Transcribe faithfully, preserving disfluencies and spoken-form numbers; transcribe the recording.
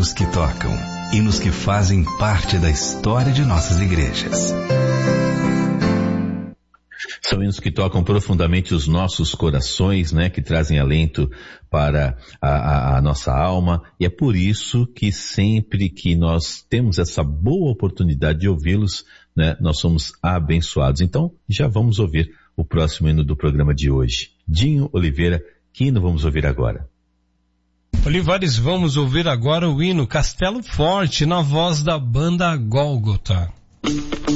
hinos que tocam, hinos que fazem parte da história de nossas igrejas. São hinos que tocam profundamente os nossos corações, né? Que trazem alento para a, a, a nossa alma. E é por isso que sempre que nós temos essa boa oportunidade de ouvi-los, né? Nós somos abençoados. Então, já vamos ouvir o próximo hino do programa de hoje. Dinho Oliveira, que hino vamos ouvir agora? Olivares, vamos ouvir agora o hino Castelo Forte, na voz da banda Gólgota.